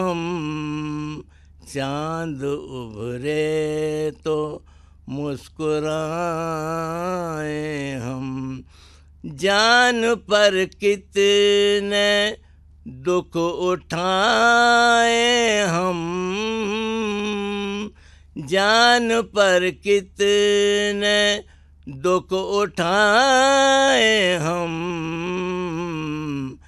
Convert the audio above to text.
हम चांद उभरे तो मुस्कुराए हम, जान पर कितने दुख उठाए हम, जान पर कितने दुख उठाए हम,